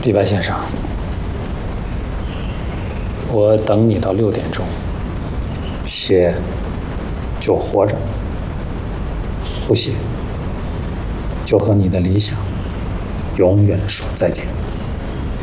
李白先生，我等你到6点钟，写就活着，不写就和你的理想永远说再见。